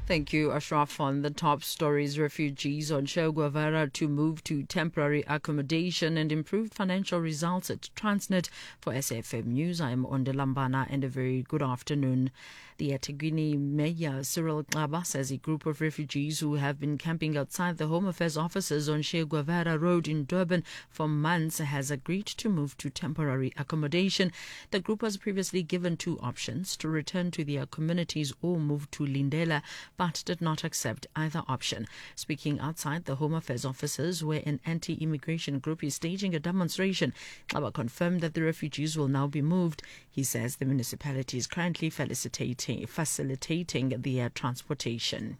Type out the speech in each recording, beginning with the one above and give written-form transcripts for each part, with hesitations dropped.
Thank you, Ashraf. On the top stories, refugees on Che Guevara to move to temporary accommodation and improved financial results at Transnet. For SFM News, I'm Ondelambana and a very good afternoon. The eThekwini Mayor Cyril Xaba says a group of refugees who have been camping outside the Home Affairs offices on Che Guevara Road in Durban for months has agreed to move to temporary accommodation. The group was previously given two options: to return to their communities or move to Lindela, but did not accept either option. Speaking outside the Home Affairs offices, where an anti-immigration group is staging a demonstration, Xaba confirmed that the refugees will now be moved. He says the municipality is currently facilitating their transportation.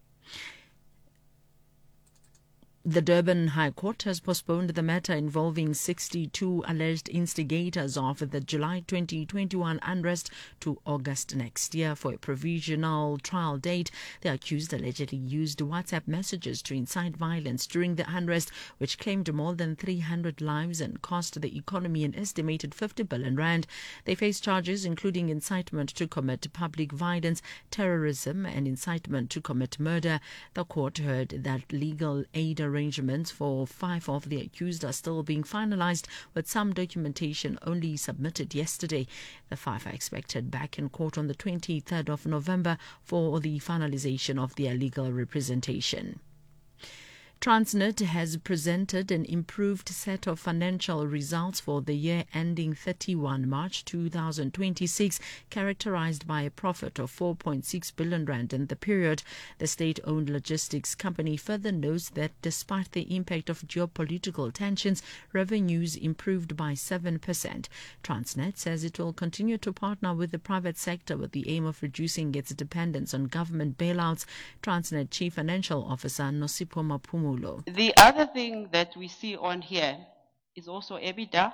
The Durban High Court has postponed the matter involving 62 alleged instigators of the July 2021 unrest to August next year for a provisional trial date. The accused allegedly used WhatsApp messages to incite violence during the unrest, which claimed more than 300 lives and cost the economy an estimated 50 billion rand. They face charges including incitement to commit public violence, terrorism, and incitement to commit murder. The court heard that legal aid arrangements for 5 of the accused are still being finalized, with some documentation only submitted yesterday. The 5 are expected back in court on the 23rd of November for the finalization of their legal representation. Transnet has presented an improved set of financial results for the year ending 31 March 2026, characterized by a profit of 4.6 billion rand in the period. The state-owned logistics company further notes that despite the impact of geopolitical tensions, revenues improved by 7%. Transnet says it will continue to partner with the private sector with the aim of reducing its dependence on government bailouts. Transnet Chief Financial Officer Nosipho Maphumulo. The other thing that we see on here is also EBITDA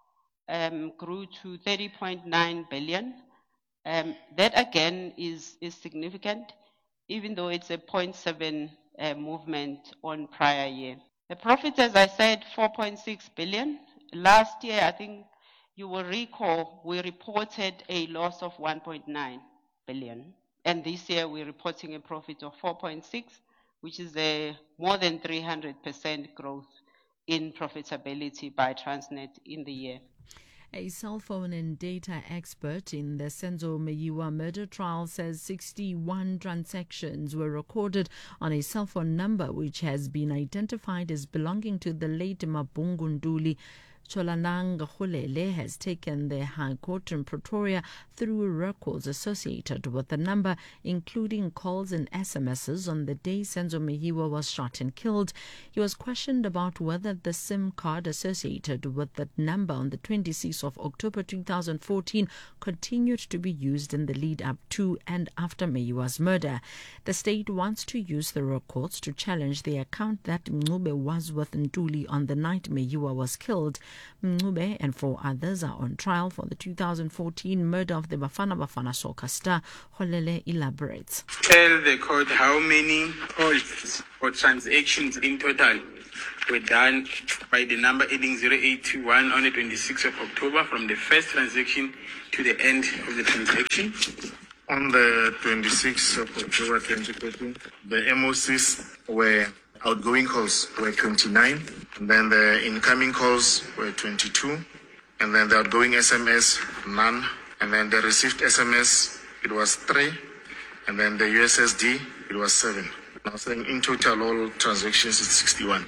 grew to 30.9 billion. That again is significant, even though it's a 0.7 movement on prior year. The profit, as I said, 4.6 billion. Last year, I think you will recall, we reported a loss of 1.9 billion. And this year we're reporting a profit of 4.6, which is a more than 300% growth in profitability by Transnet in the year. A cell phone and data expert in the Senzo Meyiwa murder trial says 61 transactions were recorded on a cell phone number which has been identified as belonging to the late Mabungu Nduli. Cholanang Khulele has taken the High Court in Pretoria through records associated with the number, including calls and SMSs on the day Senzo Meyiwa was shot and killed. He was questioned about whether the SIM card associated with that number on the 26th of October 2014 continued to be used in the lead up to and after Meyiwa's murder. The state wants to use the records to challenge the account that Mncube was with Ntuli on the night Meyiwa was killed. Mncube and 4 others are on trial for the 2014 murder of the Bafana Bafana soccer star. Holele elaborates. Tell the court how many calls or transactions in total were done by the number ending 0821 on the 26th of October from the first transaction to the end of the transaction. On the 26th of October 2014, the MOCs were outgoing calls were 29, and then the incoming calls were 22, and then the outgoing SMS, none, and then the received SMS, it was 3, and then the USSD, it was 7. Now saying in total all transactions is 61.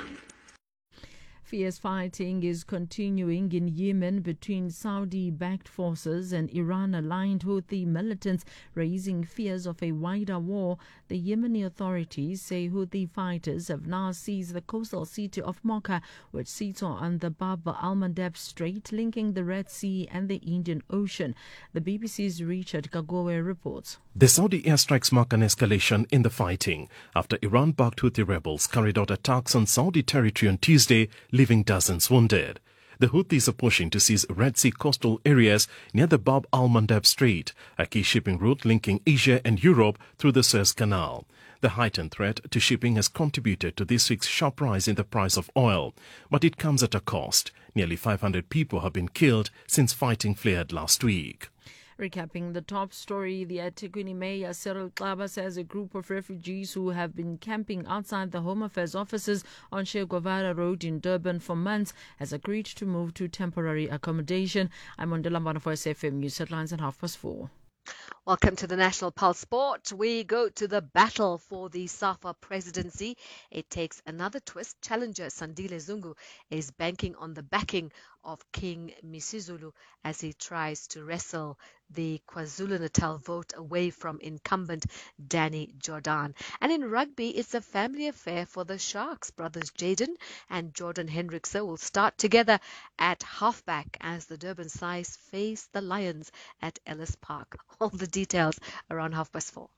Fierce fighting is continuing in Yemen between Saudi-backed forces and Iran-aligned Houthi militants, raising fears of a wider war. The Yemeni authorities say Houthi fighters have now seized the coastal city of Mocha, which sits on the Bab al-Mandeb Strait, linking the Red Sea and the Indian Ocean. The BBC's Richard Kagowe reports. The Saudi airstrikes mark an escalation in the fighting after Iran-backed Houthi rebels carried out attacks on Saudi territory on Tuesday, leaving dozens wounded. The Houthis are pushing to seize Red Sea coastal areas near the Bab al-Mandeb Strait, a key shipping route linking Asia and Europe through the Suez Canal. The heightened threat to shipping has contributed to this week's sharp rise in the price of oil, but it comes at a cost. Nearly 500 people have been killed since fighting flared last week. Recapping the top story, the eThekwini Mayor Cyril Xaba says a group of refugees who have been camping outside the Home Affairs offices on Che Guevara Road in Durban for months has agreed to move to temporary accommodation. I'm on Delambano for SFM News Headlines at 4:30. Welcome to the National Pulse Sport. We go to the battle for the SAFA presidency. It takes another twist. Challenger Sandile Zungu is banking on the backing of King Misuzulu as he tries to wrestle the KwaZulu-Natal vote away from incumbent Danny Jordan. And in rugby, it's a family affair for the Sharks. Brothers Jaden and Jordan Hendrickse will start together at halfback as the Durban Size face the Lions at Ellis Park. All the details around 4:30.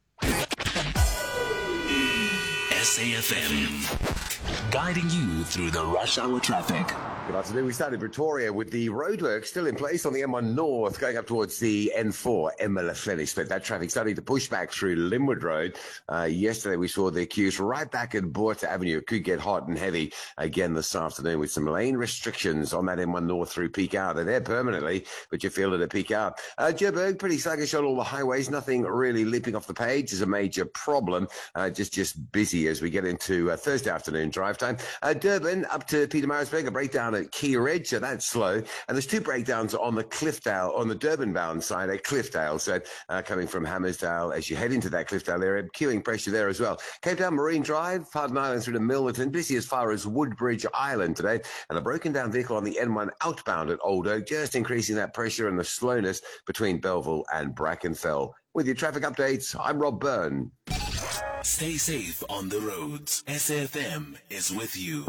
SAFM, guiding you through the rush hour traffic. Good afternoon. We started Pretoria with the roadwork still in place on the M1 North going up towards the N4 Emma-Lefleni split. That traffic starting to push back through Linwood Road. Yesterday we saw the queues right back at Botha Avenue. It could get hot and heavy again this afternoon with some lane restrictions on that M1 North through peak hour. They're there permanently, but you feel it at peak hour. Joburg, pretty sluggish on all the highways. Nothing really leaping off the page is a major problem. Just busy as we get into Thursday afternoon drive time. Durban up to Pietermaritzburg, a breakdown at Key Ridge, so that's slow. And there's two breakdowns on the Cliffdale, on the Durban-bound side at Cliffdale. So coming from Hammersdale as you head into that Cliffdale area, queuing pressure there as well. Cape Town Marine Drive, Pardon Island through to Milnerton, busy as far as Woodbridge Island today. And a broken down vehicle on the N1 outbound at Old Oak, just increasing that pressure and the slowness between Belleville and Brackenfell. With your traffic updates, I'm Rob Byrne. Stay safe on the roads. SAFM is with you.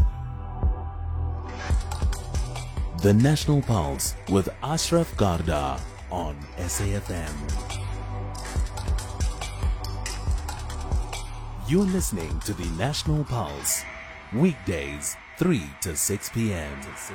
The National Pulse with Ashraf Garda on SAFM. You're listening to the National Pulse, weekdays 3 to 6 p.m.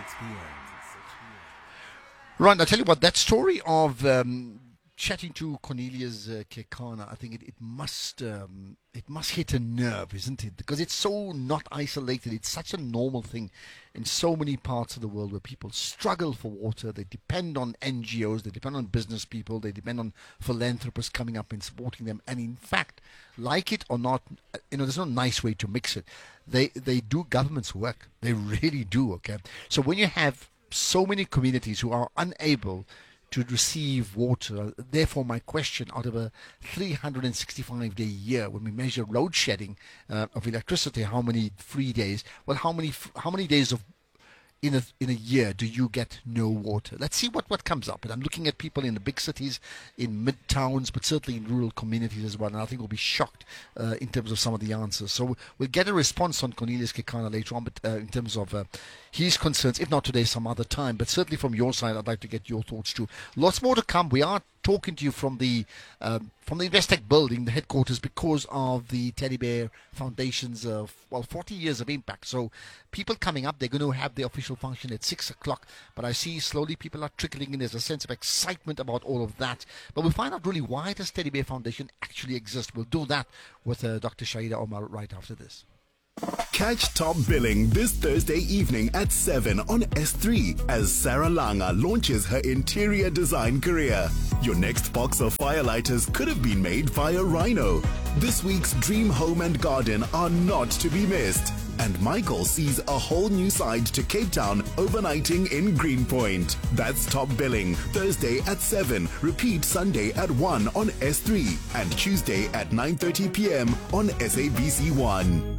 Right, I'll tell you what, that story of chatting to Cornelius Kekana, I think it must hit a nerve, isn't it? Because it's so not isolated. It's such a normal thing in so many parts of the world where people struggle for water. They depend on NGOs, they depend on business people, they depend on philanthropists coming up and supporting them. And in fact, like it or not, there's no nice way to mix it. They do government's work. They really do, okay? So when you have so many communities who are unable to receive water. Therefore, my question, out of a 365-day year, when we measure load shedding of electricity, how many free days? Well, how many days of in a year do you get no water? Let's see what comes up. And I'm looking at people in the big cities, in mid-towns, but certainly in rural communities as well. And I think we'll be shocked in terms of some of the answers. So we'll get a response on Cornelius Kekana later on, but in terms of his concerns, if not today, some other time. But certainly from your side, I'd like to get your thoughts too. Lots more to come. We are talking to you from the Investec building, the headquarters, because of the Teddy Bear Foundation's 40 years of impact. So people coming up, they're going to have the official function at 6 o'clock. But I see slowly people are trickling in. There's a sense of excitement about all of that. But we'll find out really why does Teddy Bear Foundation actually exist. We'll do that with Dr. Shaida Omar right after this. Catch Top Billing this Thursday evening at 7 on S3 as Sarah Langa launches her interior design career. Your next box of firelighters could have been made via Rhino. This week's Dream Home and Garden are not to be missed. And Michael sees a whole new side to Cape Town overnighting in Greenpoint. That's Top Billing, Thursday at 7, repeat Sunday at 1 on S3 and Tuesday at 9:30 p.m. on SABC1.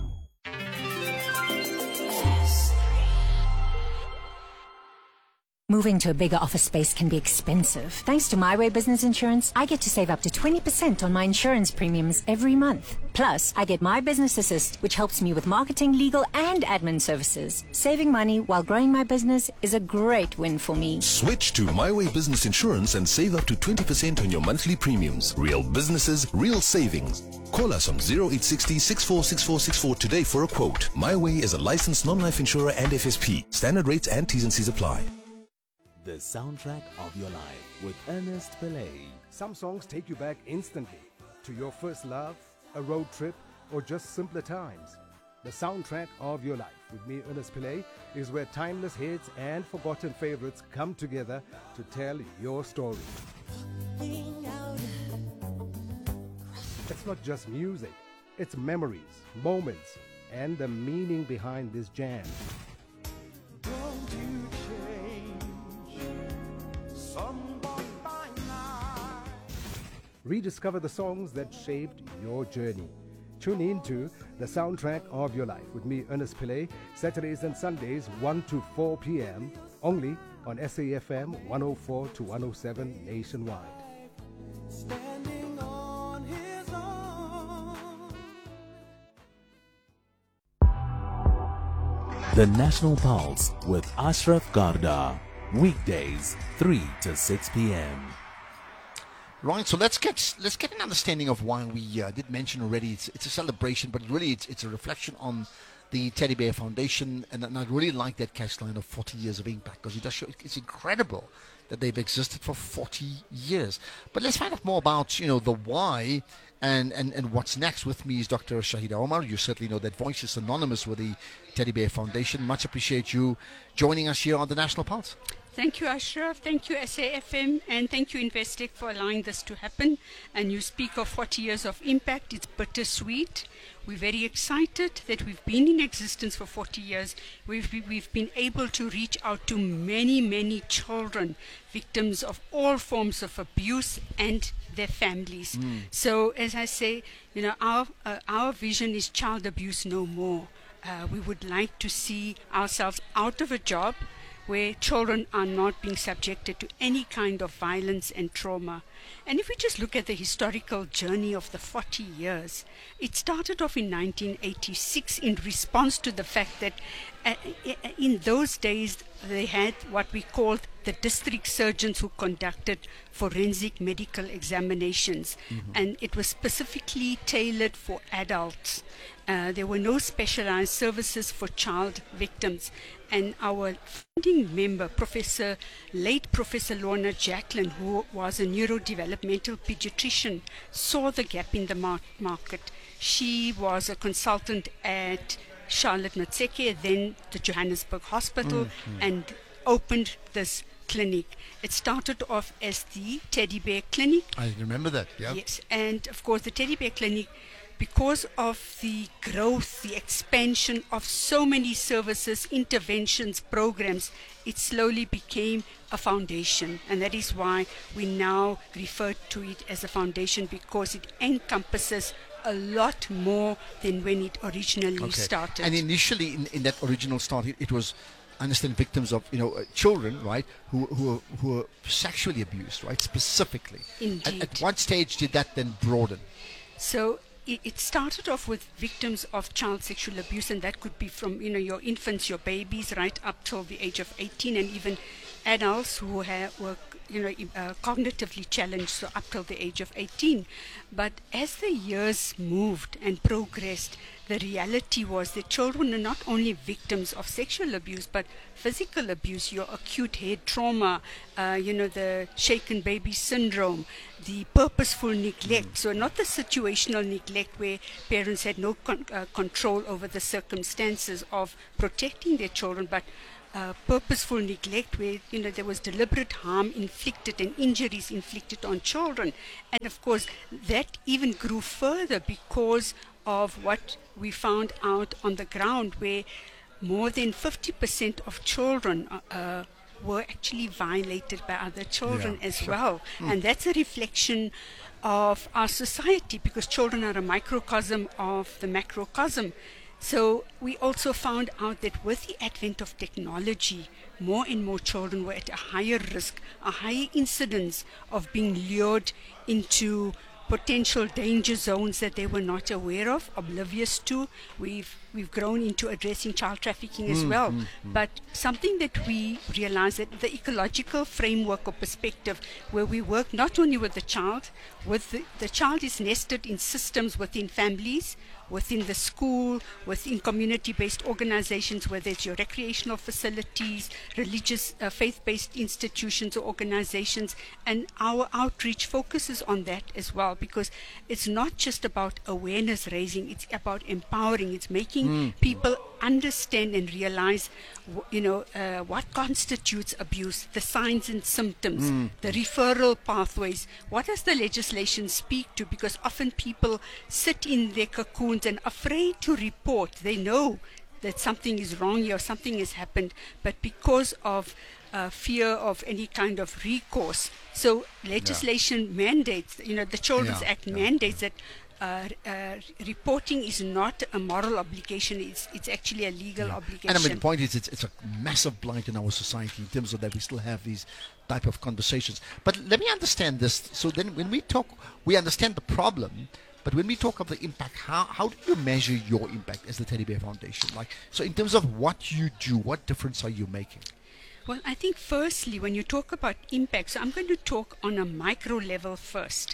Moving to a bigger office space can be expensive. Thanks to My Way Business Insurance, I get to save up to 20% on my insurance premiums every month. Plus, I get My Business Assist, which helps me with marketing, legal, and admin services. Saving money while growing my business is a great win for me. Switch to My Way Business Insurance and save up to 20% on your monthly premiums. Real businesses, real savings. Call us on 0860 646464 today for a quote. My Way is a licensed non-life insurer and FSP. Standard rates and T's and C's apply. The soundtrack of your life with Ernest Pillay. Some songs take you back instantly to your first love, a road trip, or just simpler times. The soundtrack of your life with me, Ernest Pillay, is where timeless hits and forgotten favorites come together to tell your story. It's not just music, it's memories, moments, and the meaning behind this jam. Don't you change, someone by night. Rediscover the songs that shaped your journey. Tune in to The Soundtrack of Your Life with me, Ernest Pillay, Saturdays and Sundays, 1 to 4 p.m., only on SAFM 104 to 107 nationwide. Standing on his own. The National Pulse with Ashraf Garda. Weekdays, 3 to 6 p.m. Right, so let's get an understanding of why we did mention already. It's a celebration, but really it's a reflection on the Teddy Bear Foundation, and I really like that catch line of 40 years of impact, because it does show it's incredible that they've existed for 40 years. But let's find out more about the why and what's next. With me is Dr. Shahida Omar. You certainly know that voice is synonymous with the Teddy Bear Foundation. Much appreciate you joining us here on the National Pulse. Thank you, Ashraf. Thank you, SAFM. And thank you, Investec, for allowing this to happen. And you speak of 40 years of impact. It's bittersweet. We're very excited that we've been in existence for 40 years. We've been able to reach out to many, many children, victims of all forms of abuse, and their families. So, as I say, our vision is child abuse no more. We would like to see ourselves out of a job where children are not being subjected to any kind of violence and trauma. And if we just look at the historical journey of the 40 years, it started off in 1986 in response to the fact that in those days they had what we called the district surgeons who conducted forensic medical examinations. And it was specifically tailored for adults. There were no specialized services for child victims. And our founding member, late Professor Lorna Jacqueline, who was a neurodevelopmental pediatrician, saw the gap in the market. She was a consultant at Charlotte Matseke, then the Johannesburg Hospital, and opened this clinic. It started off as the Teddy Bear Clinic. I remember that, yeah. Yes, and of course the Teddy Bear Clinic, because of the growth, the expansion of so many services, interventions, programs, it slowly became a foundation. And that is why we now refer to it as a foundation, because it encompasses a lot more than when it originally started. And initially, in that original start, it was, I understand, victims of children, right, who were sexually abused, right, specifically. Indeed. At what stage did that then broaden? So it started off with victims of child sexual abuse, and that could be from your infants, your babies, right up till the age of 18, and even adults who were cognitively challenged, so up till the age of 18. But as the years moved and progressed, the reality was that children are not only victims of sexual abuse, but physical abuse, your acute head trauma, the shaken baby syndrome, the purposeful neglect. So not the situational neglect where parents had no control over the circumstances of protecting their children, but purposeful neglect where there was deliberate harm inflicted and injuries inflicted on children. And of course that even grew further because of what we found out on the ground, where more than 50% of children were actually violated by other children as well. And that's a reflection of our society, because children are a microcosm of the macrocosm. So we also found out that with the advent of technology, more and more children were at a higher risk, a higher incidence of being lured into potential danger zones that they were not aware of, oblivious to. We've grown into addressing child trafficking as well. But something that we realized, that the ecological framework or perspective, where we work not only with the child, the child is nested in systems within families, within the school, within community-based organizations, whether it's your recreational facilities, religious, faith-based institutions or organizations, and our outreach focuses on that as well, because it's not just about awareness raising, it's about empowering, it's making helping people understand and realize, what constitutes abuse, the signs and symptoms, the referral pathways. What does the legislation speak to? Because often people sit in their cocoons and afraid to report. They know that something is wrong here, something has happened, but because of fear of any kind of recourse. So legislation mandates, the Children's Act mandates that reporting is not a moral obligation, it's actually a legal obligation. And I mean, the point is, it's a massive blight in our society in terms of that we still have these type of conversations. But let me understand this. So then when we talk, we understand the problem, but when we talk of the impact, how do you measure your impact as the Teddy Bear Foundation? So in terms of what you do, what difference are you making? Well, I think firstly, when you talk about impact, so I'm going to talk on a micro level first.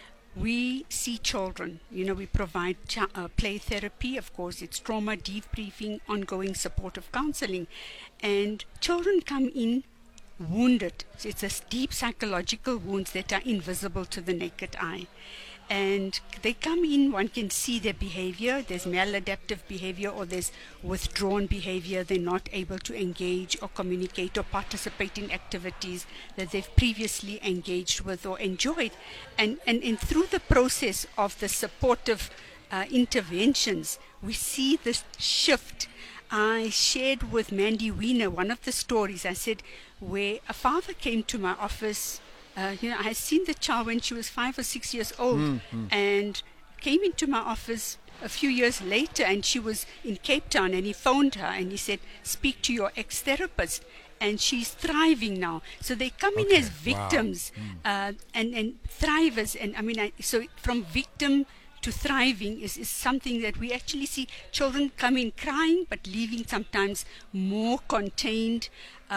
We see children, we provide play therapy, of course, it's trauma debriefing, ongoing supportive counseling, and children come in wounded. It's a deep psychological wounds that are invisible to the naked eye. And they come in, one can see their behavior, there's maladaptive behavior or there's withdrawn behavior, they're not able to engage or communicate or participate in activities that they've previously engaged with or enjoyed. And through the process of the supportive interventions, we see this shift. I shared with Mandy Wiener one of the stories. I said, where a father came to my office, I had seen the child when she was 5 or 6 years old, and came into my office a few years later, and she was in Cape Town, and he phoned her and he said, speak to your ex-therapist, and she's thriving now. So they come in as victims and thrivers, and I mean, so from victim to thriving is something that we actually see children come in crying but leaving sometimes more contained,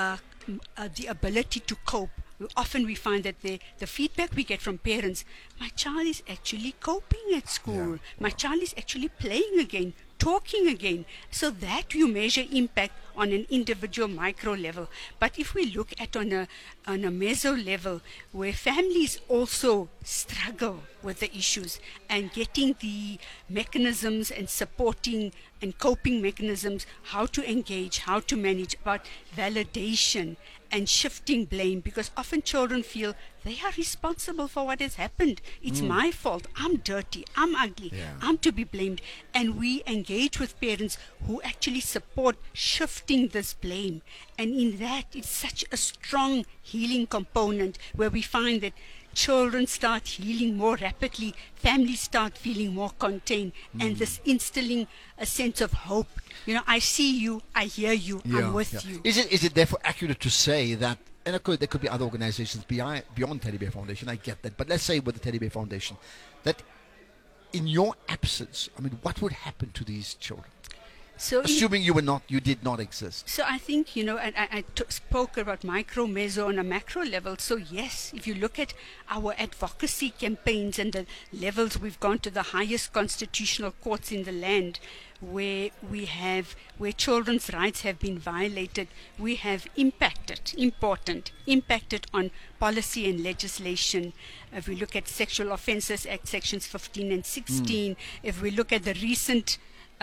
the ability to cope. Often we find that the feedback we get from parents, my child is actually coping at school, my child is actually playing again, talking again. So that you measure impact on an individual micro level. But if we look at on a meso level, where families also struggle with the issues and getting the mechanisms and supporting and coping mechanisms, how to engage, how to manage, about validation and shifting blame, because often children feel they are responsible for what has happened. It's my fault. I'm dirty. I'm ugly. I'm to be blamed. And we engage with parents who actually support shifting this blame. And in that, it's such a strong healing component where we find that children start healing more rapidly, families start feeling more contained, and this instilling a sense of hope. I see you, I hear you, I'm with you. Is it therefore accurate to say that, and there could be other organizations beyond Teddy Bear Foundation, I get that, but let's say with the Teddy Bear Foundation, that in your absence, I mean, what would happen to these children? So assuming you did not exist. So I think, I spoke about micro, meso, on a macro level. So yes, if you look at our advocacy campaigns and the levels we've gone to the highest constitutional courts in the land, where children's rights have been violated, we have impacted on policy and legislation. If we look at Sexual Offences Act sections 15 and 16, if we look at the recent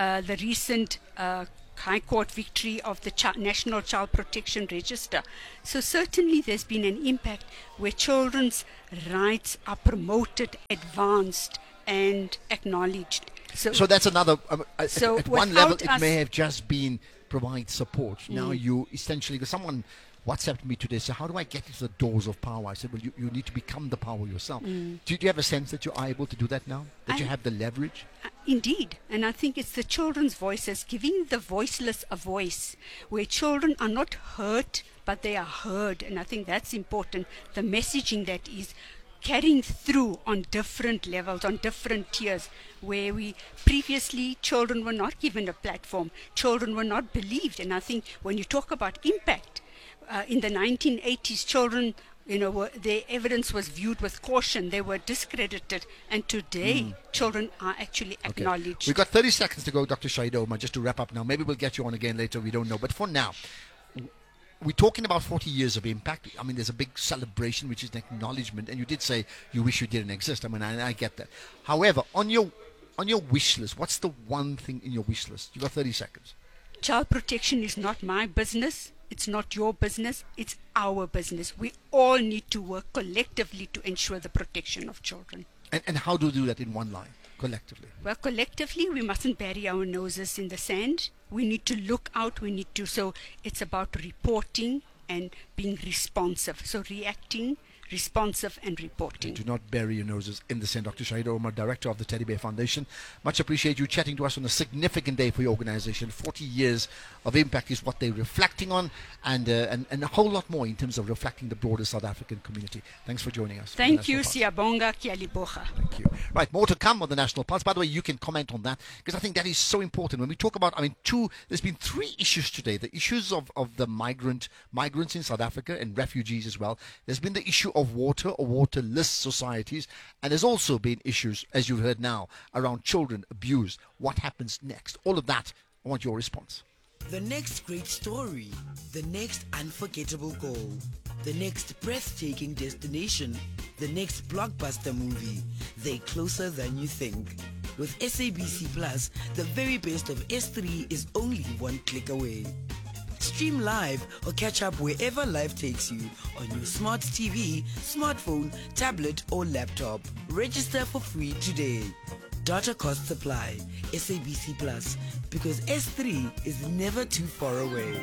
High Court victory of the National Child Protection Register. So certainly there's been an impact where children's rights are promoted, advanced, and acknowledged. So that's another, at one level it may have just been provide support. Now you essentially, because someone WhatsApped me today, so how do I get into the doors of power? I said, well, you need to become the power yourself. Do you have a sense that you are able to do that now? That you have the leverage? Indeed. And I think it's the children's voices, giving the voiceless a voice, where children are not hurt, but they are heard. And I think that's important. The messaging that is carrying through on different levels, on different tiers, where previously children were not given a platform, children were not believed. And I think when you talk about impact, in the 1980s, children, their evidence was viewed with caution. They were discredited. And today, children are actually acknowledged. We've got 30 seconds to go, Dr. Shaida Omar, just to wrap up now. Maybe we'll get you on again later. We don't know. But for now, we're talking about 40 years of impact. I mean, there's a big celebration, which is an acknowledgement. And you did say you wish you didn't exist. I mean, I get that. However, on your On your wish list, what's the one thing in your wish list? You've got 30 seconds. Child protection is not my business. It's not your business. It's our business. We all need to work collectively to ensure the protection of children. And how do you do that in one line, collectively? Well, collectively, we mustn't bury our noses in the sand. We need to look out. So it's about reporting and being responsive. So reacting, responsive and reporting. Do not bury your noses in the sand. Dr. Shahida Omar, Director of the Teddy Bear Foundation. Much appreciate you chatting to us on a significant day for your organization. 40 years of impact is what they're reflecting on, and a whole lot more in terms of reflecting the broader South African community. Thanks for joining us. Thank you, Siyabonga Kialibocha. Thank you. Right, more to come on the National Pulse. By the way, you can comment on that, because I think that is so important. When we talk about, there's been 3 issues today. The issues of the migrants in South Africa and refugees as well. There's been the issue of water or waterless societies, and there's also been issues, as you've heard now, around children abuse. What happens next? All of that, I want your response. The next great story, the next unforgettable goal, the next breathtaking destination, the next blockbuster movie, they're closer than you think. With SABC Plus, the very best of S3 is only one click away. Stream live or catch up wherever life takes you on your smart TV, smartphone, tablet or laptop. Register for free today. Data costs apply. SABC Plus, because S3 is never too far away.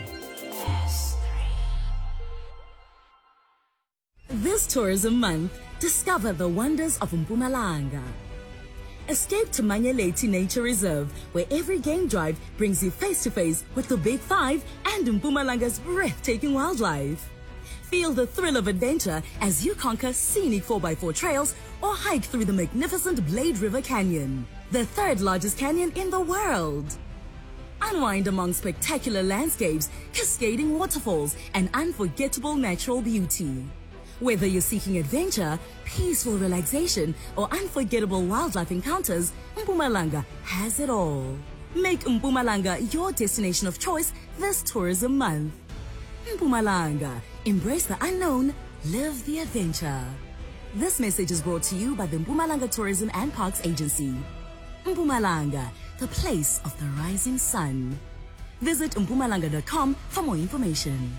This tourism month, discover the wonders of Mpumalanga. Escape to Manyeleti Nature Reserve, where every game drive brings you face to face with the Big Five and Mpumalanga's breathtaking wildlife. Feel the thrill of adventure as you conquer scenic 4x4 trails or hike through the magnificent Blade River Canyon, the 3rd largest canyon in the world. Unwind among spectacular landscapes, cascading waterfalls, and unforgettable natural beauty. Whether you're seeking adventure, peaceful relaxation, or unforgettable wildlife encounters, Mpumalanga has it all. Make Mpumalanga your destination of choice this tourism month. Mpumalanga, embrace the unknown, live the adventure. This message is brought to you by the Mpumalanga Tourism and Parks Agency. Mpumalanga, the place of the rising sun. Visit mpumalanga.com for more information.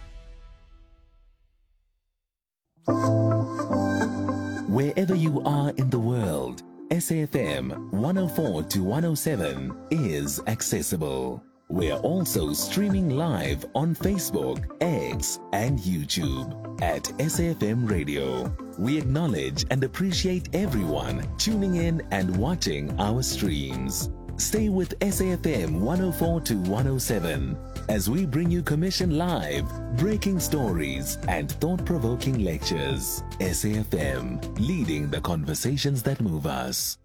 Wherever you are in the world, SAFM 104 to 107 is accessible. We're also streaming live on Facebook, X, and YouTube at SAFM Radio. We acknowledge and appreciate everyone tuning in and watching our streams. Stay with SAFM 104 to 107 as we bring you Commission Live, breaking stories, and thought-provoking lectures. SAFM, leading the conversations that move us.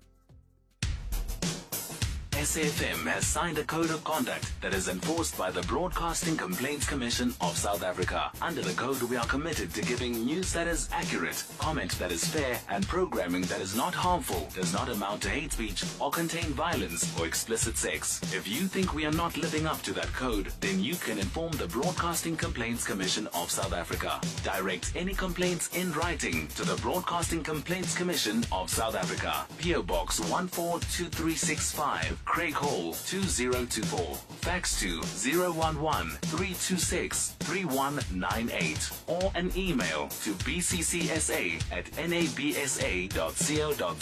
SAFM has signed a code of conduct that is enforced by the Broadcasting Complaints Commission of South Africa. Under the code, we are committed to giving news that is accurate, comment that is fair, and programming that is not harmful, does not amount to hate speech, or contain violence or explicit sex. If you think we are not living up to that code, then you can inform the Broadcasting Complaints Commission of South Africa. Direct any complaints in writing to the Broadcasting Complaints Commission of South Africa. PO Box 142365. Craig Hall 2024. Fax to 011-326-3198 or an email to bccsa@nabsa.co.za.